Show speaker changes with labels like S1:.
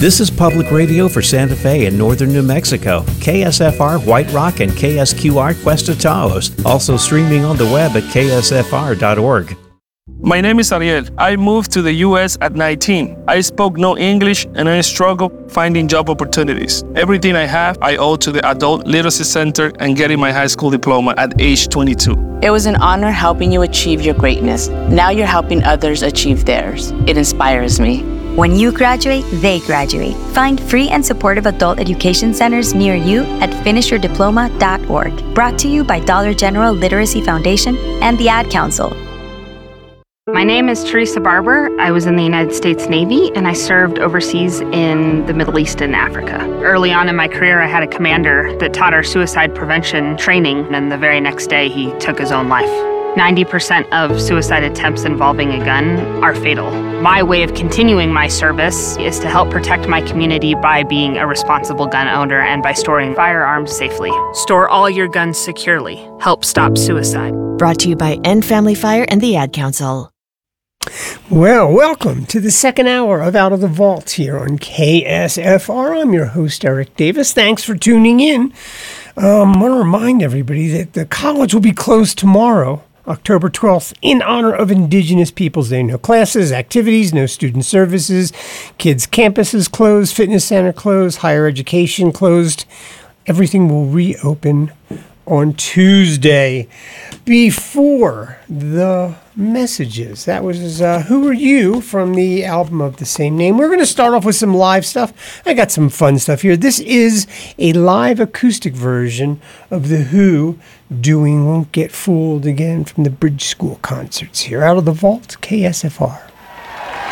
S1: This is public radio for Santa Fe and northern New Mexico, KSFR White Rock and KSQR Cuesta Taos, also streaming on the web at ksfr.org.
S2: My name is Ariel. I moved to the U.S. at 19. I spoke no English and I struggled finding job opportunities. Everything I have, I owe to the Adult Literacy Center and getting my high school diploma at age 22.
S3: It was an honor helping you achieve your greatness. Now you're helping others achieve theirs. It inspires me.
S4: When you graduate, they graduate. Find free and supportive adult education centers near you at finishyourdiploma.org. Brought to you by Dollar General Literacy Foundation and the Ad Council.
S5: My name is Teresa Barber. I was in the United States Navy and I served overseas in the Middle East and Africa. Early on in my career, I had a commander that taught our suicide prevention training, and the very next day he took his own life. 90% of suicide attempts involving a gun are fatal. My way of continuing my service is to help protect my community by being a responsible gun owner and by storing firearms safely. Store all your guns securely. Help stop suicide.
S6: Brought to you by End Family Fire and the Ad Council.
S7: Well, welcome to the second hour of Out of the Vault here on KSFR. I'm your host, Eric Davis. Thanks for tuning in. I want to remind everybody that the college will be closed tomorrow, October 12th, in honor of Indigenous Peoples Day. No classes, activities, no student services, kids' campuses closed, fitness center closed, higher education closed. Everything will reopen on Tuesday. Before the messages, that was Who Are You from the album of the same name. We're going to start off with some live stuff. I got some fun stuff here. This is a live acoustic version of The Who doing Won't Get Fooled Again from the Bridge School concerts here. Out of the Vault, KSFR.